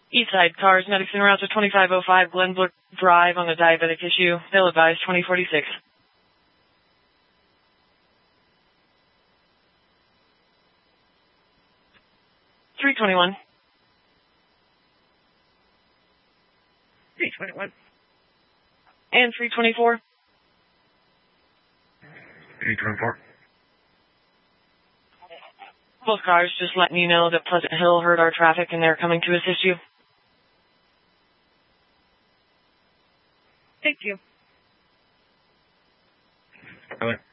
Eastside cars, medics en route to 2505 Glenbrook Drive on a diabetic issue. They'll advise 2046. 321. 321. And 324. 324. Both cars just letting you know that Pleasant Hill heard our traffic and they're coming to assist you. Thank you. Bye.